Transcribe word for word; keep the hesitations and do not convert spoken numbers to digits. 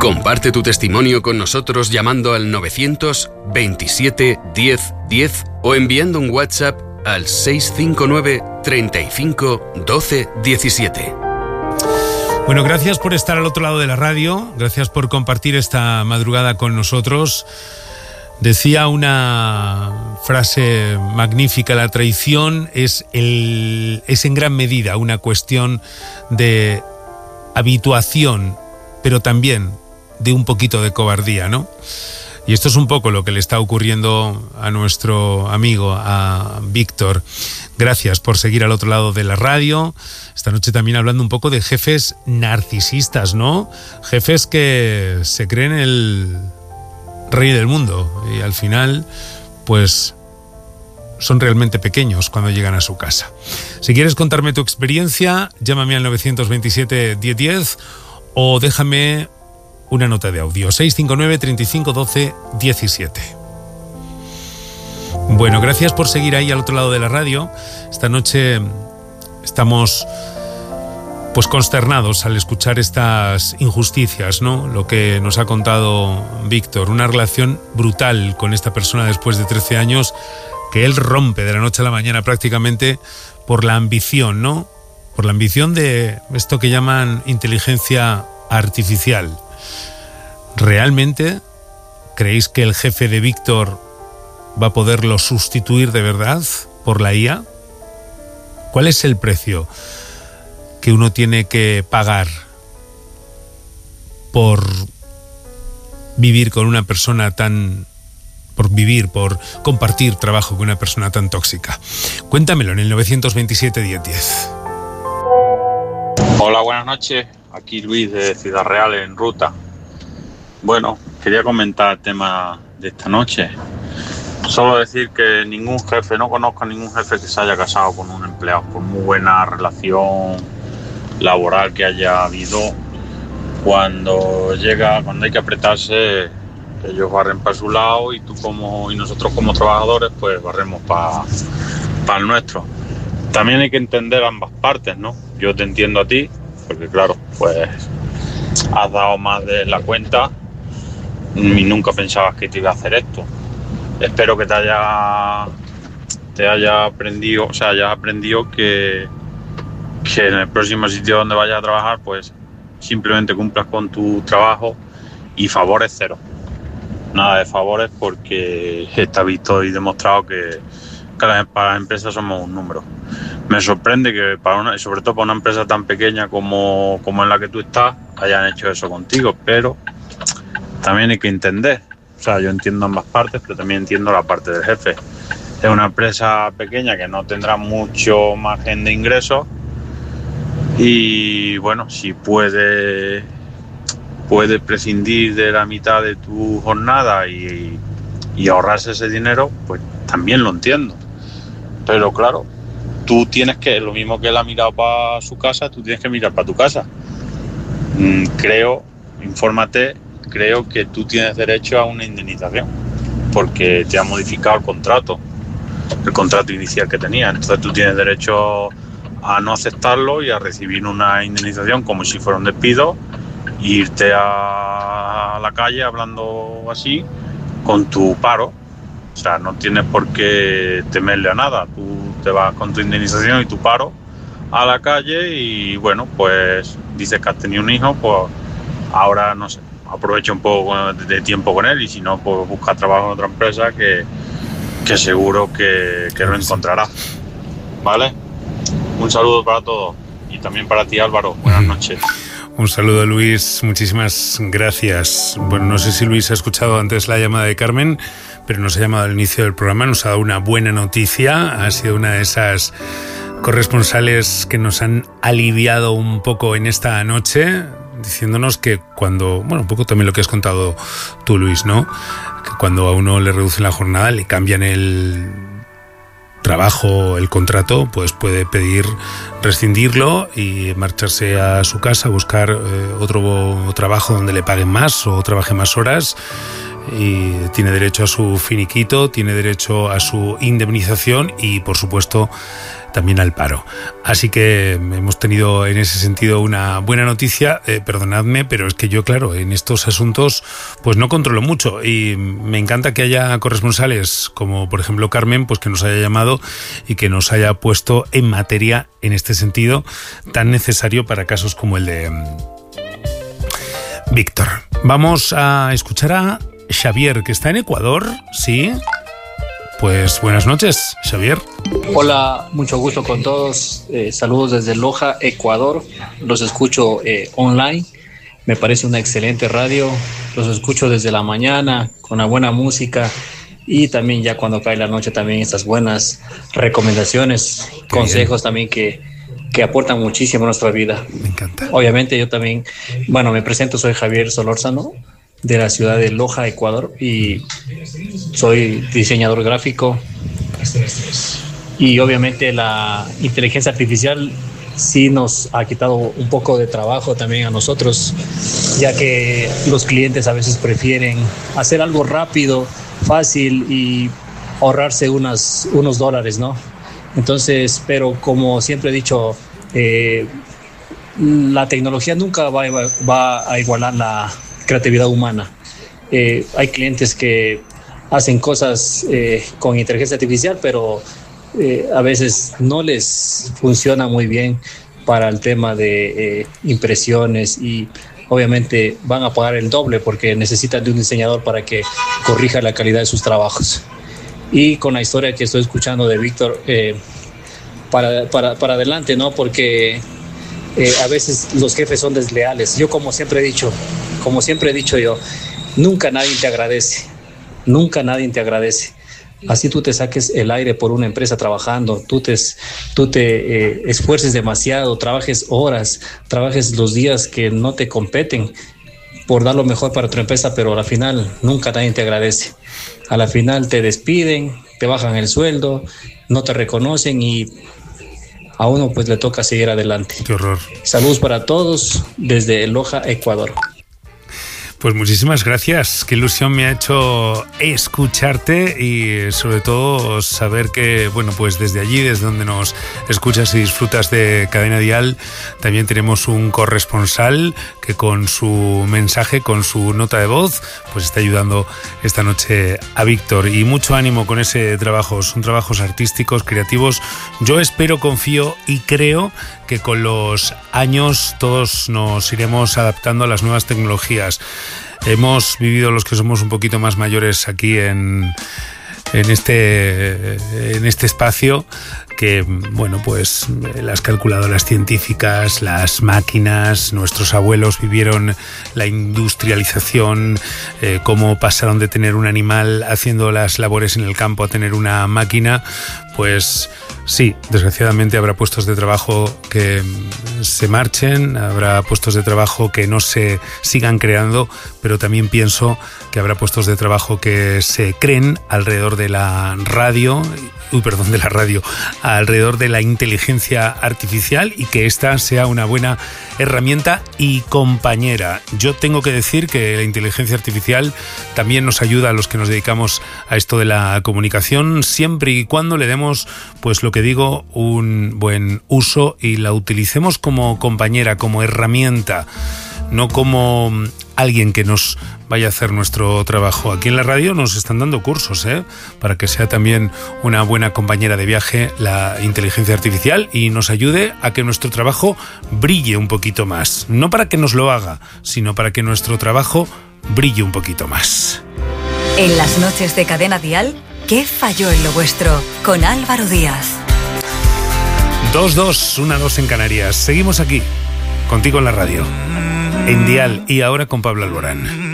Comparte tu testimonio con nosotros llamando al novecientos veintisiete diez diez o enviando un WhatsApp al seis cinco nueve treinta y cinco doce diecisiete. Bueno, gracias por estar al otro lado de la radio, gracias por compartir esta madrugada con nosotros. Decía una frase magnífica: la traición es, el, es en gran medida una cuestión de habituación, pero también de un poquito de cobardía, ¿no? Y esto es un poco lo que le está ocurriendo a nuestro amigo, a Víctor. Gracias por seguir al otro lado de la radio. Esta noche también hablando un poco de jefes narcisistas, ¿no? Jefes que se creen el rey del mundo y al final, pues, son realmente pequeños cuando llegan a su casa. Si quieres contarme tu experiencia, llámame al novecientos veintisiete diez diez o déjame una nota de audio, seis cinco nueve treinta y cinco doce diecisiete. Bueno, gracias por seguir ahí al otro lado de la radio. Esta noche estamos pues consternados al escuchar estas injusticias, ¿no? Lo que nos ha contado Víctor, una relación brutal con esta persona después de trece años que él rompe de la noche a la mañana prácticamente por la ambición, ¿no? Por la ambición de esto que llaman inteligencia artificial. ¿Realmente creéis que el jefe de Víctor va a poderlo sustituir de verdad por la I A? ¿Cuál es el precio que uno tiene que pagar por vivir con una persona tan... por vivir, por compartir trabajo con una persona tan tóxica? Cuéntamelo en el novecientos veintisiete diez diez. Hola, buenas noches. Aquí Luis de Ciudad Real, en ruta. Bueno, quería comentar el tema de esta noche. Solo decir que ningún jefe, no conozco a ningún jefe que se haya casado con un empleado, por muy buena relación laboral que haya habido. Cuando llega, cuando hay que apretarse, ellos barren para su lado y tú como y nosotros como trabajadores pues barremos para pa el nuestro. También hay que entender ambas partes, ¿no? Yo te entiendo a ti, porque claro, pues has dado más de la cuenta y nunca pensabas que te iba a hacer esto. Espero que te haya te haya aprendido, o sea, hayas aprendido que, que en el próximo sitio donde vayas a trabajar, pues simplemente cumplas con tu trabajo y favores cero. Nada de favores, porque está visto y demostrado que cada para las empresas somos un número. Me sorprende que para una, sobre todo para una empresa tan pequeña como, como en la que tú estás, hayan hecho eso contigo, pero también hay que entender. O sea, yo entiendo ambas partes, pero también entiendo la parte del jefe. Es una empresa pequeña que no tendrá mucho margen de ingresos y bueno, si puede, puede prescindir de la mitad de tu jornada y, y ahorrarse ese dinero, pues también lo entiendo. Pero claro, tú tienes que, lo mismo que él ha mirado para su casa, tú tienes que mirar para tu casa. Mm, creo, infórmate, creo que tú tienes derecho a una indemnización, porque te ha modificado el contrato, el contrato inicial que tenías. Entonces tú tienes derecho a no aceptarlo y a recibir una indemnización como si fuera un despido, e irte a la calle hablando así con tu paro. O sea, no tienes por qué temerle a nada. Tú te vas con tu indemnización y tu paro a la calle y bueno, pues dices que has tenido un hijo, pues ahora no sé, aprovecha un poco de tiempo con él y si no, pues busca trabajo en otra empresa que, que seguro que, que lo encontrará. ¿Vale? Un saludo para todos y también para ti, Álvaro. Buenas noches. Un saludo, Luis, muchísimas gracias. Bueno, no sé si Luis ha escuchado antes la llamada de Carmen, pero nos ha llamado al inicio del programa, nos ha dado una buena noticia, ha sido una de esas corresponsales que nos han aliviado un poco en esta noche, diciéndonos que cuando, bueno, un poco también lo que has contado tú, Luis, ¿no? Que cuando a uno le reducen la jornada, le cambian el trabajo, el contrato, pues puede pedir rescindirlo y marcharse a su casa, buscar eh, otro trabajo donde le paguen más o trabaje más horas, y tiene derecho a su finiquito, tiene derecho a su indemnización y por supuesto también al paro. Así que hemos tenido en ese sentido una buena noticia. Eh, perdonadme, pero es que yo, claro, en estos asuntos pues no controlo mucho, y me encanta que haya corresponsales como por ejemplo Carmen, pues que nos haya llamado y que nos haya puesto en materia en este sentido tan necesario para casos como el de um, Víctor. Vamos a escuchar a Xavier, que está en Ecuador, ¿sí? Pues buenas noches, Xavier. Hola, mucho gusto con todos. Eh, saludos desde Loja, Ecuador. Los escucho eh, online. Me parece una excelente radio. Los escucho desde la mañana con una buena música, y también ya cuando cae la noche también estas buenas recomendaciones, Qué consejos bien. también que, que aportan muchísimo a nuestra vida. Me encanta. Obviamente yo también, bueno, me presento, soy Javier Solórzano, de la ciudad de Loja, Ecuador, y soy diseñador gráfico. Y obviamente la inteligencia artificial sí nos ha quitado un poco de trabajo también a nosotros, ya que los clientes a veces prefieren hacer algo rápido, fácil y ahorrarse unas, unos dólares, ¿no? Entonces, pero como siempre he dicho, eh, la tecnología nunca va, va a igualar la creatividad humana. Eh, hay clientes que hacen cosas eh, con inteligencia artificial, pero eh, a veces no les funciona muy bien para el tema de eh, impresiones, y obviamente van a pagar el doble porque necesitan de un diseñador para que corrija la calidad de sus trabajos. Y con la historia que estoy escuchando de Víctor, eh, para, para, para adelante, ¿no? Porque eh, a veces los jefes son desleales. Yo, como siempre he dicho, como siempre he dicho yo, nunca nadie te agradece, nunca nadie te agradece. Así tú te saques el aire por una empresa trabajando, tú te, tú te eh, esfuerces demasiado, trabajes horas, trabajes los días que no te competen por dar lo mejor para tu empresa, pero a la final nunca nadie te agradece. A la final te despiden, te bajan el sueldo, no te reconocen, y a uno pues le toca seguir adelante. Qué horror. Saludos para todos desde Loja, Ecuador. Pues muchísimas gracias, qué ilusión me ha hecho escucharte, y sobre todo saber que, bueno, pues desde allí, desde donde nos escuchas y disfrutas de Cadena Dial, también tenemos un corresponsal que con su mensaje, con su nota de voz, pues está ayudando esta noche a Víctor. Y mucho ánimo con ese trabajo, son trabajos artísticos, creativos. Yo espero, confío y creo que con los años todos nos iremos adaptando a las nuevas tecnologías. Hemos vivido, los que somos un poquito más mayores aquí en, en, este, en este espacio, que, bueno, pues las calculadoras científicas, las máquinas, nuestros abuelos vivieron la industrialización, eh, cómo pasaron de tener un animal haciendo las labores en el campo a tener una máquina. Pues sí, desgraciadamente habrá puestos de trabajo que se marchen, habrá puestos de trabajo que no se sigan creando, pero también pienso que habrá puestos de trabajo que se creen alrededor de la radio, uy, perdón, de la radio, alrededor de la inteligencia artificial, y que esta sea una buena herramienta y compañera. Yo tengo que decir que la inteligencia artificial también nos ayuda a los que nos dedicamos a esto de la comunicación, siempre y cuando le demos, pues lo que digo, un buen uso y la utilicemos como compañera, como herramienta, no como alguien que nos vaya a hacer nuestro trabajo. Aquí en la radio nos están dando cursos, ¿eh? para que sea también una buena compañera de viaje la inteligencia artificial y nos ayude a que nuestro trabajo brille un poquito más. No para que nos lo haga, sino para que nuestro trabajo brille un poquito más. En las noches de Cadena Dial, ¿qué falló en lo vuestro? Con Álvaro Díaz. dos dos, una dos en Canarias. Seguimos aquí, contigo en la radio, en Dial, y ahora con Pablo Alborán.